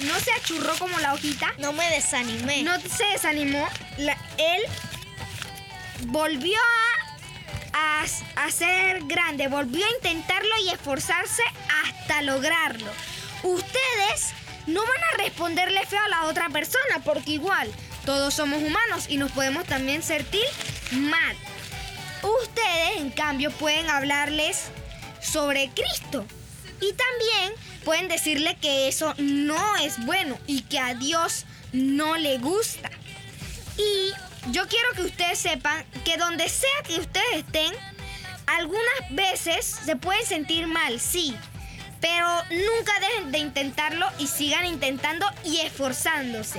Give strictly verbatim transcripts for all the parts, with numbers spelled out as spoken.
no se achurró como la hojita. No me desanimé. No se desanimó. La, él volvió a, a, a ser grande, volvió a intentarlo y esforzarse hasta lograrlo. Ustedes no van a responderle feo a la otra persona, porque igual todos somos humanos y nos podemos también sentir mal. Ustedes, en cambio, pueden hablarles sobre Cristo y también pueden decirle que eso no es bueno y que a Dios no le gusta. Y yo quiero que ustedes sepan que donde sea que ustedes estén, algunas veces se pueden sentir mal, sí, pero nunca dejen de intentarlo y sigan intentando y esforzándose.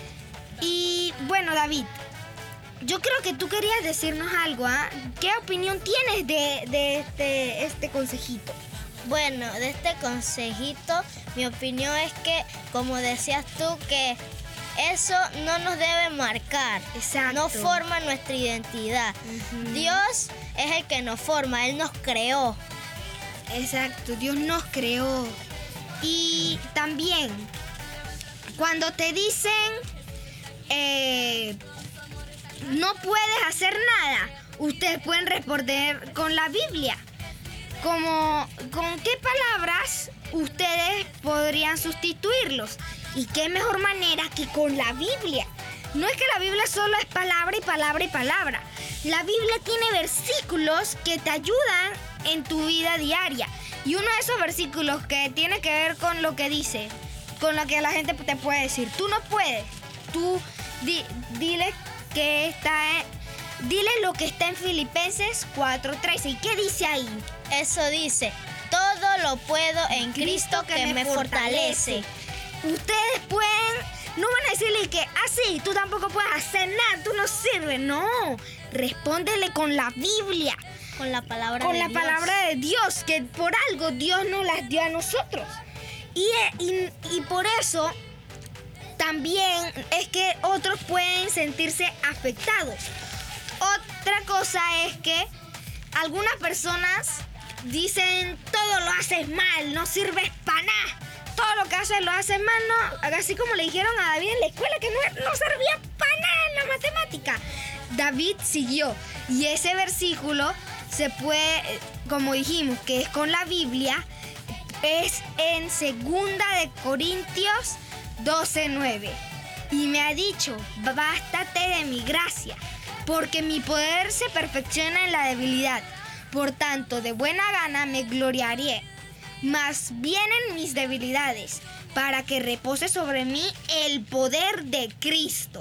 Y bueno, David, yo creo que tú querías decirnos algo, ¿ah? ¿eh? ¿Qué opinión tienes de, de este, este consejito? Bueno, de este consejito, mi opinión es que, como decías tú, que eso no nos debe marcar. Exacto. No forma nuestra identidad. Uh-huh. Dios es el que nos forma, Él nos creó. Exacto, Dios nos creó. Y también, cuando te dicen, eh, no puedes hacer nada, ustedes pueden responder con la Biblia. Como, ¿con qué palabras ustedes podrían sustituirlos? ¿Y qué mejor manera que con la Biblia? No es que la Biblia solo es palabra y palabra y palabra. La Biblia tiene versículos que te ayudan en tu vida diaria. Y uno de esos versículos que tiene que ver con lo que dice, con lo que la gente te puede decir. Tú no puedes. Tú di, dile que está en, dile lo que está en Filipenses cuatro trece. ¿Y qué dice ahí? Eso dice: todo lo puedo en Cristo, Cristo que, que me, me fortalece. fortalece. Ustedes pueden, no van a decirle que así, ah, tú tampoco puedes hacer nada, tú no sirves. No, respóndele con la Biblia. Con la palabra con de la Dios. palabra de Dios, que por algo Dios nos las dio a nosotros. Y, y, y por eso también es que otros pueden sentirse afectados. Otra cosa es que algunas personas dicen, todo lo haces mal, no sirves para nada. Todo lo que haces lo haces mal, no. Así como le dijeron a David en la escuela que no, no servía para nada en la matemática. David siguió. Y ese versículo se puede, como dijimos, que es con la Biblia, es en segunda de Corintios doce nueve. Y me ha dicho, bástate de mi gracia, porque mi poder se perfecciona en la debilidad. Por tanto, de buena gana me gloriaré, más bien en mis debilidades, para que repose sobre mí el poder de Cristo.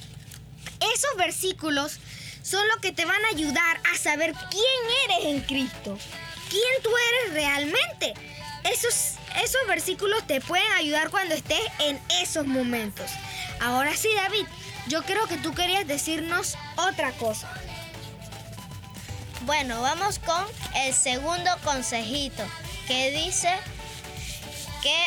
Esos versículos son los que te van a ayudar a saber quién eres en Cristo, quién tú eres realmente. Esos, esos versículos te pueden ayudar cuando estés en esos momentos. Ahora sí, David, yo creo que tú querías decirnos otra cosa. Bueno, vamos con el segundo consejito, que dice que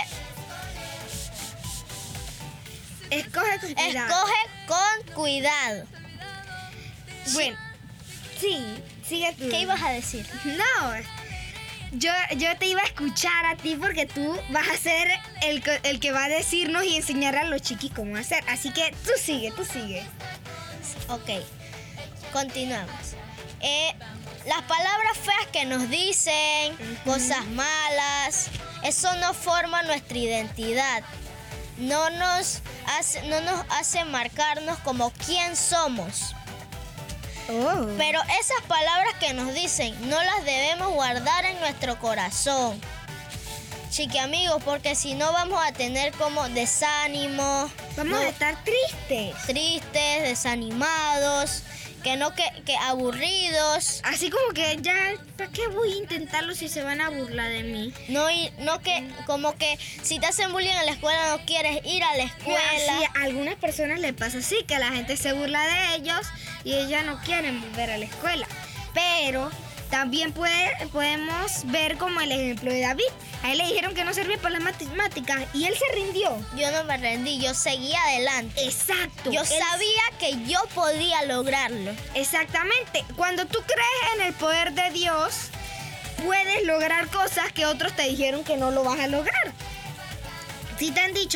escoge con cuidado. Escoge con cuidado. Bueno, sí, sigue tú. ¿Qué ibas a decir? No, yo, yo te iba a escuchar a ti porque tú vas a ser el, el que va a decirnos y enseñar a los chiquis cómo hacer. Así que tú sigue, tú sigue. Ok, continuamos. Eh, las palabras feas que nos dicen, uh-huh. cosas malas, eso no forma nuestra identidad. No nos hace, no nos hace marcarnos como quién somos. Oh. Pero esas palabras que nos dicen no las debemos guardar en nuestro corazón, chiqui amigos, porque si no vamos a tener como desánimo. Vamos no, a estar tristes. Tristes, desanimados, que no que, que aburridos. Así como que ya, ¿para qué voy a intentarlo si se van a burlar de mí? No, y, no que, como que si te hacen bullying en la escuela no quieres ir a la escuela. Sí, a algunas personas les pasa así, que la gente se burla de ellos y ellas no quieren volver a la escuela. Pero también puede, podemos ver como el ejemplo de David. A él le dijeron que no servía para las matemáticas y él se rindió. Yo no me rendí, yo seguía adelante. Exacto. Yo él... sabía que yo podía lograrlo. Exactamente. Cuando tú crees en el poder de Dios, puedes lograr cosas que otros te dijeron que no lo vas a lograr. Si te han dicho